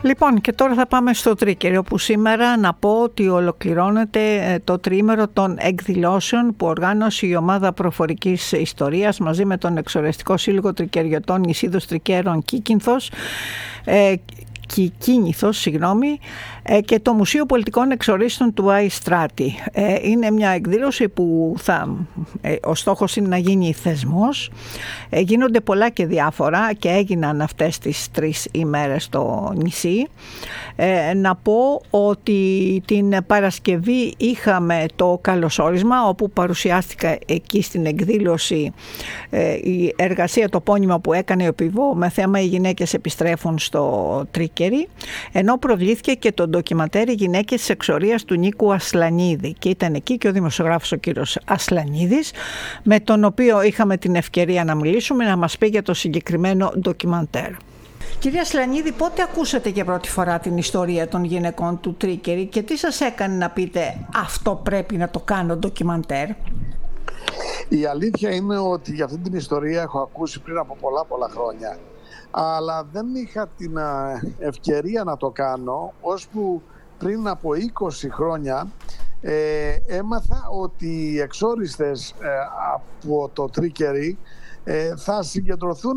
Λοιπόν, και τώρα θα πάμε στο Τρίκερι, όπου σήμερα να πω ότι ολοκληρώνεται το τριήμερο των εκδηλώσεων που οργάνωσε η ομάδα προφορικής ιστορίας μαζί με τον Εξορεστικό Σύλλογο Τρικεριωτών Νησίδος Τρικέρων Κίνηθος και το Μουσείο Πολιτικών Εξορίστων του Άι Στράτη. Είναι μια εκδήλωση που ο στόχος είναι να γίνει θεσμός. Γίνονται πολλά και διάφορα και έγιναν αυτές τις 3 ημέρες στο νησί. Να πω ότι την Παρασκευή είχαμε το καλωσόρισμα, όπου παρουσιάστηκα εκεί στην εκδήλωση η εργασία, το πόνημα που έκανε ο Πιβό με θέμα «Οι γυναίκες επιστρέφουν στο Τρίκερι», ενώ προβλήθηκε και το ντοκιματέρ «Οι γυναίκες της εξορίας» του Νίκου Ασλανίδη, και ήταν εκεί και ο δημοσιογράφος ο κύριος Ασλανίδης, με τον οποίο είχαμε την ευκαιρία να μιλήσουμε, να μας πει για το συγκεκριμένο ντοκιμαντέρ. Κυρία Ασλανίδη, πότε ακούσατε για πρώτη φορά την ιστορία των γυναικών του Τρίκερι και τι σας έκανε να πείτε «αυτό πρέπει να το κάνω ντοκιμαντέρ»? Η αλήθεια είναι ότι για αυτή την ιστορία έχω ακούσει πριν από πολλά χρόνια, αλλά δεν είχα την ευκαιρία να το κάνω, ώσπου πριν από 20 χρόνια έμαθα ότι οι εξόριστες από το Τρίκερι θα συγκεντρωθούν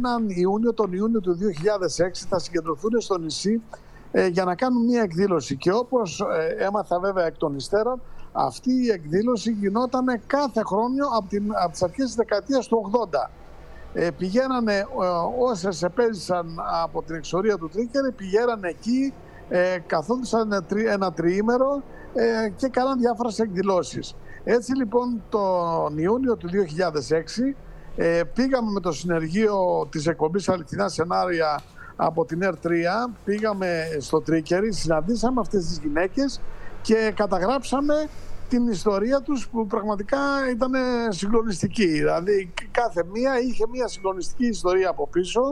τον Ιούνιο του 2006, θα συγκεντρωθούν στο νησί για να κάνουν μια εκδήλωση. Και όπως έμαθα βέβαια εκ των υστέρων, αυτή η εκδήλωση γινόταν κάθε χρόνο από τις αρχές της δεκαετίας του 80. Πηγαίνανε όσες επέζησαν από την εξορία του Τρίκερι, πηγαίνανε εκεί, καθόντουσαν ένα τριήμερο και κάναν διάφορες εκδηλώσεις. Έτσι λοιπόν τον Ιούνιο του 2006 πήγαμε με το συνεργείο της εκπομπής Αληθινά Σενάρια από την ΕΡ3, πήγαμε στο Τρίκερι, συναντήσαμε αυτές τις γυναίκες και καταγράψαμε την ιστορία τους, που πραγματικά ήταν συγκλονιστική. Δηλαδή κάθε μία είχε μία συγκλονιστική ιστορία από πίσω.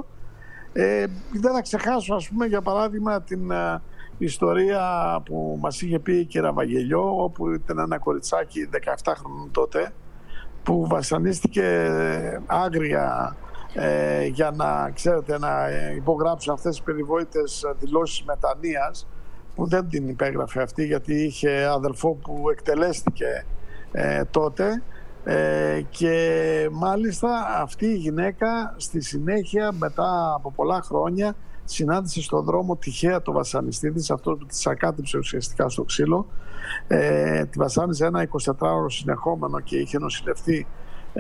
Δεν θα ξεχάσω, ας πούμε, για παράδειγμα την ιστορία που μας είχε πει η κυρία Βαγγελιό, όπου ήταν ένα κοριτσάκι 17 χρόνων τότε, που βασανίστηκε άγρια για να, ξέρετε, να υπογράψουν αυτές τις περιβόητες δηλώσεις μετανοίας, που δεν την υπέγραφε αυτή, γιατί είχε αδελφό που εκτελέστηκε τότε, και μάλιστα αυτή η γυναίκα στη συνέχεια, μετά από πολλά χρόνια, συνάντησε στον δρόμο τυχαία το βασανιστή της, αυτό που της ακάτεψε ουσιαστικά στο ξύλο. Τη βασάνιζε ένα 24ωρο συνεχόμενο και είχε νοσηλευτεί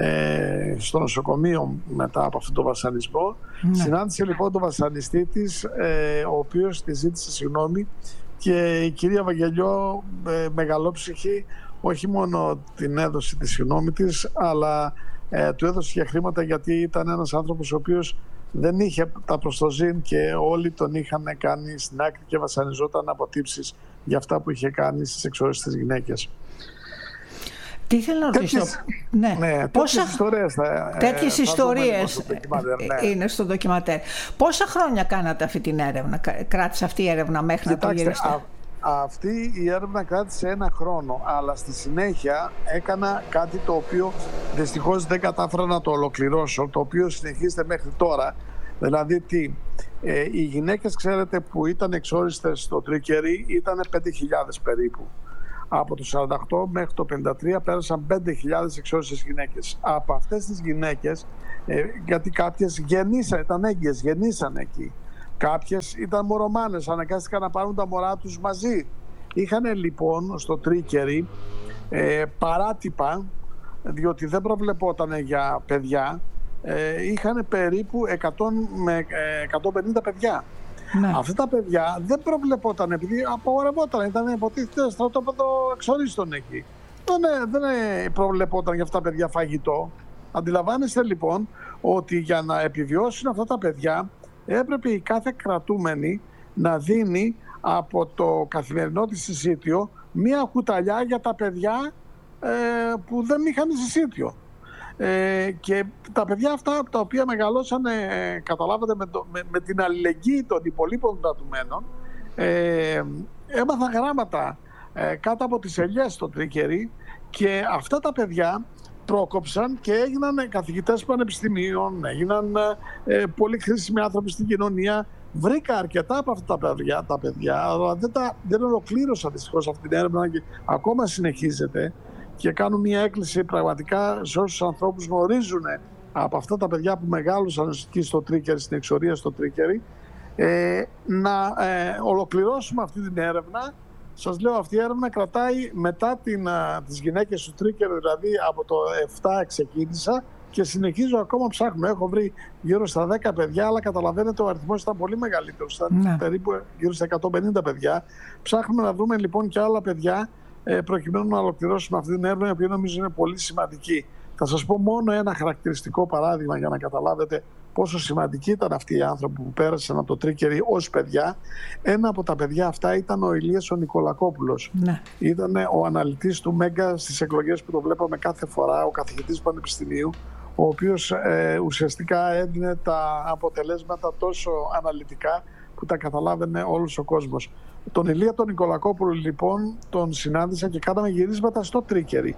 στο νοσοκομείο μετά από αυτόν τον βασανισμό. Συνάντησε λοιπόν τον βασανιστή της, ο οποίος τη ζήτησε συγγνώμη, και η κυρία Βαγγελιό, μεγαλόψυχη, όχι μόνο την έδωσε τη συγγνώμη της, αλλά του έδωσε και χρήματα, γιατί ήταν ένας άνθρωπος ο οποίος δεν είχε τα προστοζήν και όλοι τον είχαν κάνει στην άκρη και βασανιζόταν από τύψεις για αυτά που είχε κάνει στις εξόριστες γυναίκες. Τι ήθελα να ρωτήσω. Τέτοιες ιστορίες είναι στο ντοκιματέρ. Πόσα χρόνια κάνατε αυτή την έρευνα, κράτησε αυτή η έρευνα μέχρι να το γυρίσετε? Αυτή η έρευνα κράτησε 1 χρόνο, αλλά στη συνέχεια έκανα κάτι το οποίο δυστυχώς δεν κατάφερα να το ολοκληρώσω, το οποίο συνεχίζεται μέχρι τώρα. Δηλαδή οι γυναίκες, ξέρετε, που ήταν εξόριστες στο Τρίκερι ήταν 5.000 περίπου. Από το 48 μέχρι το 53 πέρασαν 5.000 εξόριστες γυναίκες. Από αυτές τις γυναίκες, γιατί κάποιες ήταν έγκυες, γεννήσαν εκεί. Κάποιες ήταν μωρομάνες, αναγκάστηκαν να πάρουν τα μωρά τους μαζί. Είχαν λοιπόν στο Τρίκερι παράτυπα, διότι δεν προβλεπόταν για παιδιά, είχαν περίπου 100 με 150 παιδιά. Ναι. Αυτά τα παιδιά δεν προβλεπόταν, επειδή απαγορευόταν, ήταν υποτίθεται στρατόπεδο εξορίστων εκεί. Δεν προβλεπόταν για αυτά τα παιδιά φαγητό. Αντιλαμβάνεστε λοιπόν ότι για να επιβιώσουν αυτά τα παιδιά έπρεπε η κάθε κρατούμενη να δίνει από το καθημερινό της συσίτιο μία κουταλιά για τα παιδιά που δεν είχαν συσίτιο. Και τα παιδιά αυτά, τα οποία μεγαλώσαν, καταλάβατε, με την αλληλεγγύη των υπολείπων κρατουμένων, έμαθαν γράμματα κάτω από τις ελιές στο Τρίκερι, και αυτά τα παιδιά πρόκοψαν και έγιναν καθηγητές πανεπιστημίων, έγιναν πολύ χρήσιμοι άνθρωποι στην κοινωνία, Βρήκα αρκετά από αυτά τα παιδιά, αλλά δεν ολοκλήρωσα δυστυχώς αυτή την έρευνα και ακόμα συνεχίζεται, και κάνω μια έκκληση πραγματικά σε όσους ανθρώπους γνωρίζουν από αυτά τα παιδιά που μεγάλωσαν εκεί στο Τρίκερι, στην εξορία στο Τρίκερι, να ολοκληρώσουμε αυτή την έρευνα. Σας λέω, αυτή η έρευνα κρατάει μετά τις γυναίκες του Τρίκερι, δηλαδή από το 7 ξεκίνησα και συνεχίζω ακόμα, ψάχνω. Έχω βρει γύρω στα 10 παιδιά, αλλά καταλαβαίνετε ο αριθμός ήταν πολύ μεγαλύτερος. Ήταν περίπου γύρω στα 150 παιδιά. Ψάχνουμε να βρούμε λοιπόν και άλλα παιδιά, προκειμένου να ολοκληρώσουμε αυτή την έρευνα, η οποία νομίζω είναι πολύ σημαντική. Θα σας πω μόνο ένα χαρακτηριστικό παράδειγμα για να καταλάβετε πόσο σημαντικοί ήταν αυτοί οι άνθρωποι που πέρασαν από το Τρίκερι ως παιδιά. Ένα από τα παιδιά αυτά ήταν ο Ηλίας ο Νικολακόπουλος. Ναι. Ήταν ο αναλυτής του Μέγκα στις εκλογές που το βλέπαμε κάθε φορά, ο καθηγητής πανεπιστημίου, ο οποίος ουσιαστικά έδινε τα αποτελέσματα τόσο αναλυτικά που τα καταλάβαινε όλος ο κόσμος. Τον Ηλία τον Νικολακόπουλο λοιπόν τον συνάντησα και κάναμε γυρίσματα στο Τρίκερι.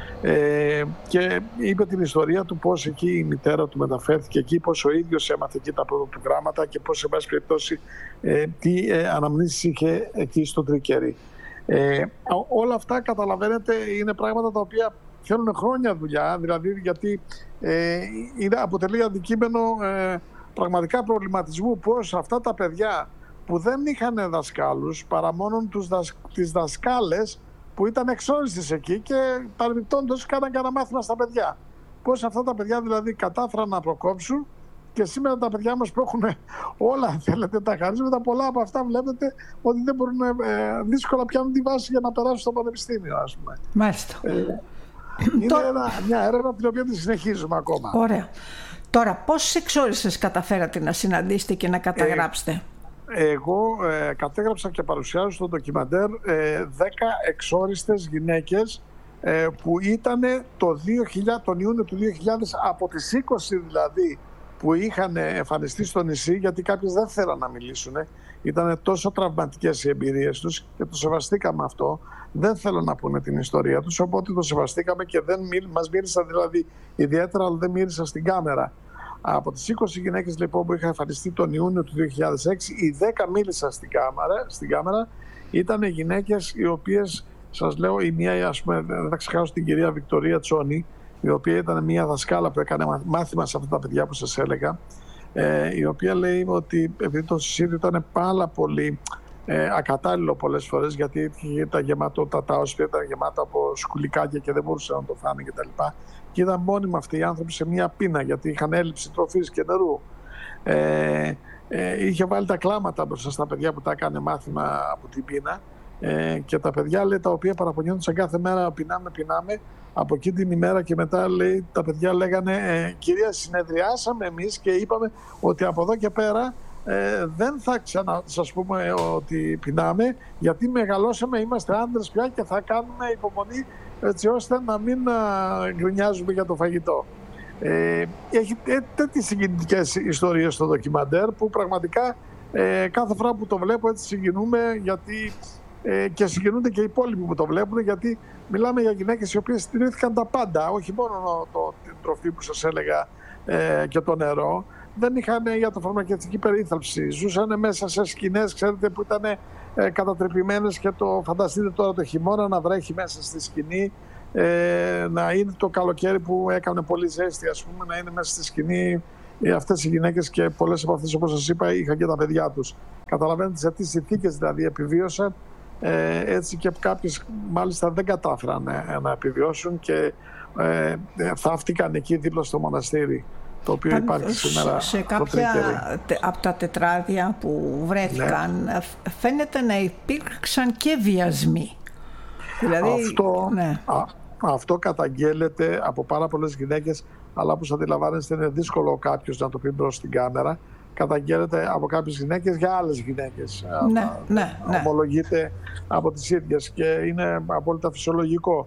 Και είπε την ιστορία του πώς εκεί η μητέρα του μεταφέρθηκε εκεί, πώς ο ίδιος έμαθε εκεί τα πρώτα του γράμματα και πώς σε πάση περιπτώσει τι αναμνήσεις είχε εκεί στο Τρίκερι. Όλα αυτά καταλαβαίνετε είναι πράγματα τα οποία θέλουν χρόνια δουλειά, δηλαδή γιατί αποτελεί αντικείμενο πραγματικά προβληματισμού πώς αυτά τα παιδιά που δεν είχαν δασκάλους παρά μόνο τις δασκάλες που ήταν εξόριστες εκεί και παρεμπιπτόντως κάναν κανένα μάθημα στα παιδιά. Πώς αυτά τα παιδιά δηλαδή κατάφεραν να προκόψουν, και σήμερα τα παιδιά μας που έχουν όλα, αν θέλετε, τα χαρίσματα, πολλά από αυτά βλέπετε ότι δεν μπορούν, δύσκολα πιάνουν τη βάση για να περάσουν στο πανεπιστήμιο, ας πούμε. Μάλιστα. Είναι μια έρευνα την οποία τη συνεχίζουμε ακόμα. Ωραία. Τώρα, πόσες εξόριστες καταφέρατε να συναντήσετε και να καταγράψετε? Εγώ κατέγραψα και παρουσιάζω στο ντοκιμαντέρ 10 εξόριστες γυναίκες που ήταν τον Ιούνιο του 2000, από τις 20 δηλαδή που είχαν εμφανιστεί στο νησί, γιατί κάποιες δεν θέλαν να μιλήσουν. Ήταν τόσο τραυματικές οι εμπειρίες τους και το σεβαστήκαμε αυτό. Δεν θέλουν να πούνε την ιστορία τους, οπότε το σεβαστήκαμε και μας μίλησαν δηλαδή ιδιαίτερα, αλλά δεν μίλησαν στην κάμερα. Από τις 20 γυναίκες λοιπόν που είχαν εμφανιστεί τον Ιούνιο του 2006, οι 10 μίλησαν στην κάμερα. Ήταν γυναίκες οι οποίες, σας λέω, η μία, ας πούμε, δεν θα ξεχάσω την κυρία Βικτωρία Τσόνη, η οποία ήταν μια δασκάλα που έκανε μάθημα σε αυτά τα παιδιά που σας έλεγα, η οποία λέει ότι επειδή το συσίδιο ήταν πάρα πολύ ακατάλληλο πολλές φορές, γιατί τα όσπια ήταν γεμάτα από σκουλικάκια και δεν μπορούσαν να το φάνε κτλ. Και ήταν μόνιμα αυτοί οι άνθρωποι σε μια πείνα, γιατί είχαν έλλειψη τροφής και νερού. Είχε βάλει τα κλάματα μπροστά στα παιδιά που τα έκανε μάθημα από την πείνα, και τα παιδιά, λέει, τα οποία παραπονιόντουσαν κάθε μέρα πεινάμε, από εκεί την ημέρα και μετά, λέει, τα παιδιά λέγανε κυρία, συνεδριάσαμε εμείς και είπαμε ότι από εδώ και πέρα δεν θα σας πούμε ότι πεινάμε, γιατί μεγαλώσαμε, είμαστε άντρες πια και θα κάνουμε υπομονή έτσι ώστε να μην γκρινιάζουμε για το φαγητό. Έχει τέτοιες συγκινητικές ιστορίες στο ντοκιμαντέρ που πραγματικά κάθε φορά που το βλέπω έτσι συγκινούμε, γιατί και συγκινούνται και οι υπόλοιποι που το βλέπουν, γιατί μιλάμε για γυναίκες οι οποίες στηρίχθηκαν τα πάντα, όχι μόνο την τροφή που σας έλεγα και το νερό. Δεν είχαν ιατροφαρμακευτική περίθαλψη, ζούσαν μέσα σε σκηνές, ξέρετε, που ήταν κατατρυπημένες, και φανταστείτε τώρα το χειμώνα να βρέχει μέσα στη σκηνή, να είναι το καλοκαίρι που έκανε πολύ ζέστη, ας πούμε, να είναι μέσα στη σκηνή αυτές οι γυναίκες, και πολλές από αυτές, όπως σας είπα, είχαν και τα παιδιά τους. Καταλαβαίνετε σε τι συνθήκες δηλαδή επιβίωσαν, έτσι, και κάποιες μάλιστα δεν κατάφεραν να επιβιώσουν και θαύτηκαν εκεί δίπλα στο μοναστήρι, το οποίο υπάρχει σήμερα. Σε κάποια από τα τετράδια που βρέθηκαν, φαίνεται να υπήρξαν και βιασμοί. Δηλαδή, αυτό καταγγέλλεται από πάρα πολλές γυναίκες, αλλά όπως αντιλαμβάνεστε είναι δύσκολο κάποιος να το πει μπρος στην κάμερα. Καταγγέλλεται από κάποιες γυναίκες για άλλες γυναίκες. Ομολογείται από τις ίδιες και είναι απόλυτα φυσιολογικό.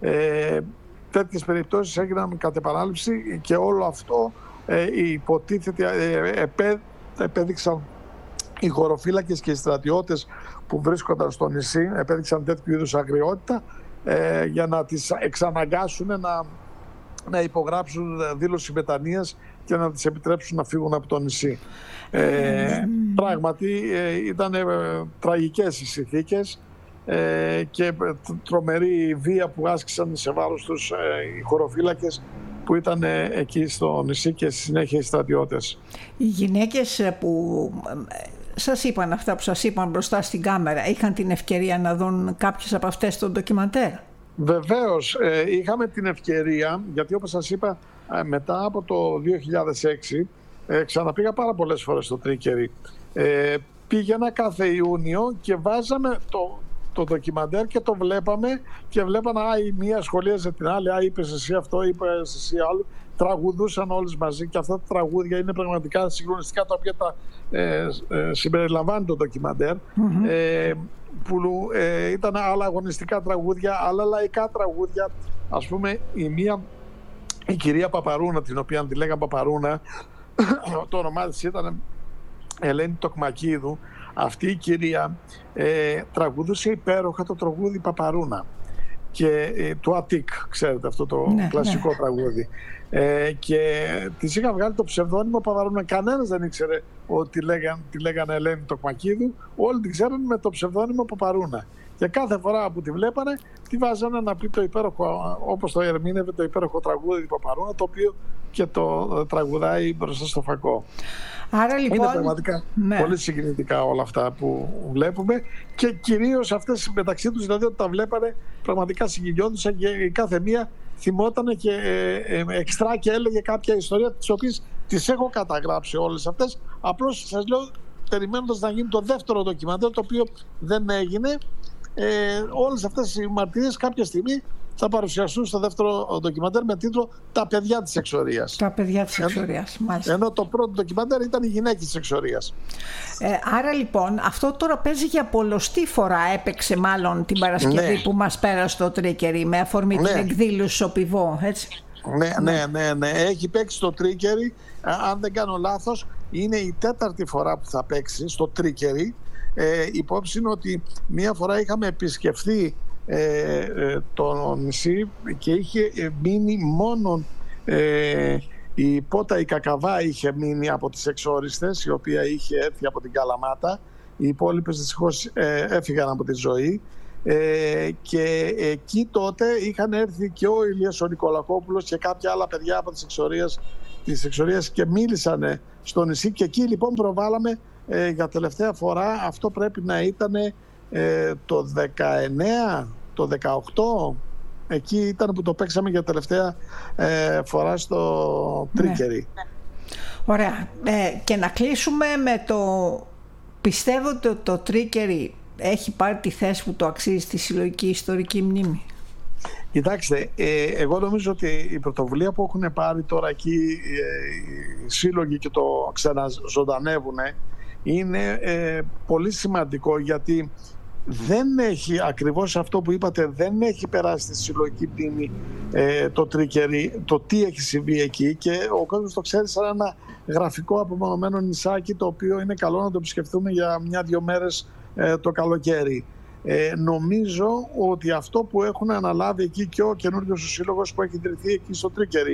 Τέτοιες περιπτώσεις έγιναν κατ' επανάληψη, και όλο αυτό υποτίθεται επέδειξαν οι χωροφύλακες και οι στρατιώτες που βρίσκονταν στο νησί, επέδειξαν τέτοιου είδους αγριότητα για να τις εξαναγκάσουν να υπογράψουν δήλωση μετανοίας και να τις επιτρέψουν να φύγουν από το νησί. Πράγματι ήταν τραγικές οι συνθήκες και τρομερή βία που άσκησαν σε βάρος τους οι χωροφύλακες που ήταν εκεί στο νησί και στη συνέχεια οι στρατιώτες. Οι γυναίκες που σας είπαν αυτά που σας είπαν μπροστά στην κάμερα, είχαν την ευκαιρία να δουν κάποιες από αυτές το ντοκιμαντέρ? Βεβαίως, είχαμε την ευκαιρία, γιατί όπως σας είπα, μετά από το 2006 ξαναπήγα πάρα πολλές φορές στο Τρίκερι. Πήγαινα κάθε Ιούνιο και βάζαμε το ντοκιμαντέρ και το βλέπαμε και βλέπαμε η μία σχολίαζε την άλλη, είπες εσύ αυτό, είπες εσύ άλλο. Τραγουδούσαν όλες μαζί και αυτά τα τραγούδια είναι πραγματικά συγκλονιστικά, τα οποία τα συμπεριλαμβάνει το ντοκιμαντέρ. Που ήταν άλλα αγωνιστικά τραγούδια, άλλα λαϊκά τραγούδια. Ας πούμε η κυρία Παπαρούνα, την οποία τη λέγαμε Παπαρούνα, το όνομά της ήταν Ελένη Τοκμακίδου. Αυτή η κυρία τραγουδούσε υπέροχα το τραγούδι Παπαρούνα και το Αττικ, ξέρετε αυτό το κλασικό τραγούδι. Και της είχα βγάλει το ψευδόνυμο Παπαρούνα. Κανένας δεν ήξερε ότι τη λέγανε Ελένη Τοκμακίδου. Όλοι την ξέρουν με το ψευδόνυμο Παπαρούνα. Και κάθε φορά που τη βλέπανε, τη βάζανε να πει το υπέροχο, όπως το ερμήνευε, το υπέροχο τραγούδι Παπαρούνα, το οποίο και το τραγουδάει μπροστά στο φακό. Άρα λοιπόν, είναι πραγματικά πολύ συγκινητικά όλα αυτά που βλέπουμε και κυρίως αυτές μεταξύ τους, δηλαδή ότι τα βλέπανε πραγματικά συγκινιόντουσαν και η κάθε μία θυμότανε και εξτρά και έλεγε κάποια ιστορία, τις οποίες τις έχω καταγράψει όλες αυτές. Απλώς σας λέω, περιμένοντας να γίνει το δεύτερο ντοκιμαντέρ, το οποίο δεν έγινε. Όλες αυτές οι μαρτυρίες κάποια στιγμή θα παρουσιαστούν στο δεύτερο ντοκιμαντέρ με τίτλο «Τα παιδιά της εξορίας». Τα παιδιά της εξορίας, μάλιστα. Ενώ το πρώτο ντοκιμαντέρ ήταν «Οι γυναίκες της εξορίας». Άρα λοιπόν αυτό τώρα παίζει για πολλοστή φορά, έπαιξε μάλλον την Παρασκευή που μας πέρασε το Τρίκερι με αφορμή την εκδήλωση στο Πιβό, έτσι. Ναι. Έχει παίξει στο Τρίκερι, αν δεν κάνω λάθος, είναι η 4η φορά που θα παίξει στο Τρίκερι. Υπόψη είναι ότι μία φορά είχαμε επισκεφθεί το νησί και είχε μείνει μόνο η Πότα η Κακαβά είχε μείνει από τις εξόριστες, η οποία είχε έρθει από την Καλαμάτα. Οι υπόλοιπες δυστυχώς έφυγαν από τη ζωή. Και εκεί τότε είχαν έρθει και ο Ηλίας ο Νικολακόπουλος και κάποια άλλα παιδιά από τις εξορίες και μίλησαν στο νησί, και εκεί λοιπόν προβάλαμε για τελευταία φορά. Αυτό πρέπει να ήταν το 19, το 18, εκεί ήταν που το παίξαμε για τελευταία φορά στο Τρίκερι. Ωραία. Και να κλείσουμε με το, πιστεύω ότι το Τρίκερι έχει πάρει τη θέση που το αξίζει στη συλλογική ιστορική μνήμη? Κοιτάξτε, εγώ νομίζω ότι η πρωτοβουλία που έχουν πάρει τώρα εκεί οι σύλλογοι και το ξαναζωντανεύουν είναι πολύ σημαντικό, γιατί δεν έχει, ακριβώς αυτό που είπατε, δεν έχει περάσει στη συλλογική μνήμη το Τρίκερι, το τι έχει συμβεί εκεί, και ο κόσμος το ξέρει σαν ένα γραφικό απομονωμένο νησάκι, το οποίο είναι καλό να το επισκεφτούμε για 1-2 μέρες το καλοκαίρι. Νομίζω ότι αυτό που έχουν αναλάβει εκεί και ο καινούριος σύλλογος που έχει ιδρυθεί εκεί στο Τρίκερι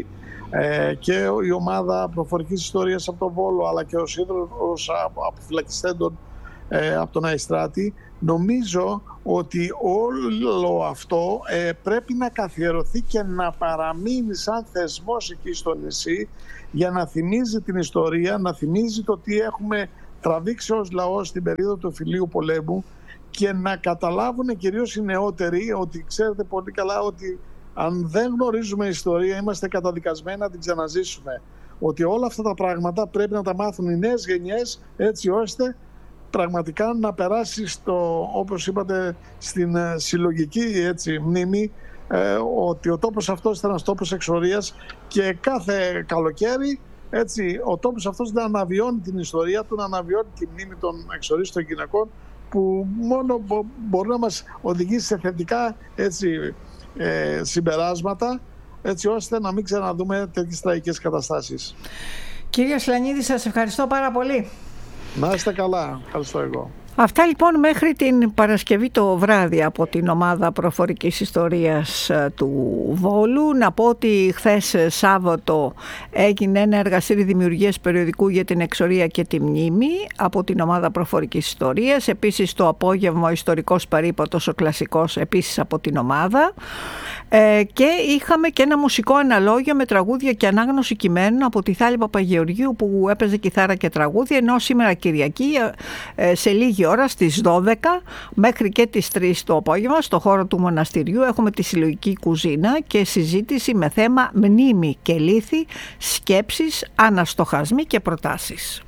και η ομάδα προφορικής ιστορίας από τον Βόλο, αλλά και ο σύντροφος αποφυλακιστέντων από τον Αϊστράτη, νομίζω ότι όλο αυτό πρέπει να καθιερωθεί και να παραμείνει σαν θεσμός εκεί στο νησί, για να θυμίζει την ιστορία, να θυμίζει το τι έχουμε τραβήξει ως λαός στην περίοδο του εμφυλίου πολέμου, και να καταλάβουν κυρίως οι νεότεροι ότι ξέρετε πολύ καλά ότι αν δεν γνωρίζουμε ιστορία είμαστε καταδικασμένοι να την ξαναζήσουμε. Ότι όλα αυτά τα πράγματα πρέπει να τα μάθουν οι νέες γενιές, έτσι ώστε πραγματικά να περάσει στο, όπως είπατε, στην συλλογική μνήμη, ότι ο τόπος αυτός ήταν ένας τόπος εξορίας και κάθε καλοκαίρι ο τόπος αυτός να αναβιώνει την ιστορία του, να αναβιώνει τη μνήμη των εξορίστων γυναικών, που μόνο μπορεί να μας οδηγήσει σε θετικά συμπεράσματα, έτσι ώστε να μην ξαναδούμε τέτοιες τραγικές καταστάσεις. Κύριε Σλανίδη, σας ευχαριστώ πάρα πολύ. Να είστε καλά. Ευχαριστώ εγώ. Αυτά λοιπόν μέχρι την Παρασκευή το βράδυ από την ομάδα προφορικής ιστορίας του Βόλου. Να πω ότι χθες Σάββατο έγινε ένα εργαστήριο δημιουργίας περιοδικού για την εξορία και τη μνήμη από την ομάδα προφορικής ιστορίας. Επίσης το απόγευμα ο ιστορικός παρύπατος, ο κλασικός, επίσης από την ομάδα. Και είχαμε και ένα μουσικό αναλόγιο με τραγούδια και ανάγνωση κειμένων από τη Θάλη Παπαγεωργίου που έπαιζε κιθάρα και τραγούδια, ενώ σήμερα Κυριακή σε λίγη ώρα στις 12 μέχρι και τις 3 το απόγευμα στο χώρο του μοναστηριού έχουμε τη συλλογική κουζίνα και συζήτηση με θέμα μνήμη και λύθη, σκέψεις, αναστοχασμοί και προτάσεις.